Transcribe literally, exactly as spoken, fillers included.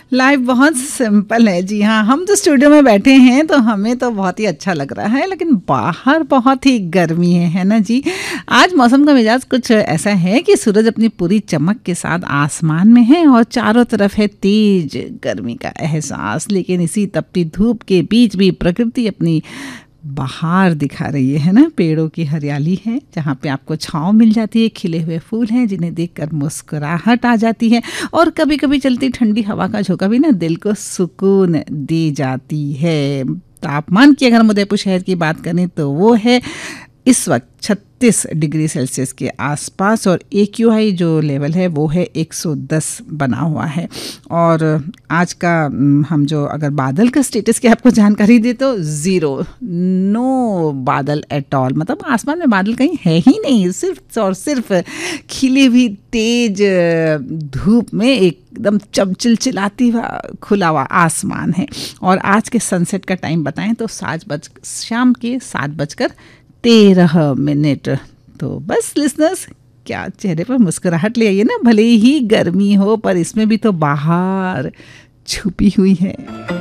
Life बहुत simple है। जी हाँ, हम तो स्टूडियो में बैठे हैं तो हमें तो बहुत ही अच्छा लग रहा है, लेकिन बाहर बहुत ही गर्मी है, है ना जी। आज मौसम का मिजाज कुछ ऐसा है कि सूरज अपनी पूरी चमक के साथ आसमान में है और चारों तरफ है तेज गर्मी का एहसास। लेकिन इसी तपती धूप के बीच भी प्रकृति अपनी बाहर दिखा रही है ना। पेड़ों की हरियाली है जहाँ पे आपको छांव मिल जाती है, खिले हुए फूल हैं जिन्हें देखकर मुस्कुराहट आ जाती है, और कभी कभी चलती ठंडी हवा का झोंका भी ना दिल को सुकून दे जाती है। तापमान की अगर हम उदयपुर शहर की बात करें तो वो है इस वक्त छत्तीस डिग्री सेल्सियस के आसपास, और ए क्यू आई जो लेवल है वो है एक सौ दस बना हुआ है। और आज का हम जो अगर बादल का स्टेटस की आपको जानकारी दे तो ज़ीरो, नो बादल एट ऑल, मतलब आसमान में बादल कहीं है ही नहीं, सिर्फ और सिर्फ खिली हुई तेज धूप में एकदम चिलचिलाती हुआ खुला हुआ आसमान है। और आज के सनसेट का टाइम बताएं तो सात बज शाम के सात बजकर तेरह मिनट। तो बस लिसनर्स, क्या चेहरे पर मुस्कुराहट ले आइए ना, भले ही गर्मी हो पर इसमें भी तो बाहर छुपी हुई है।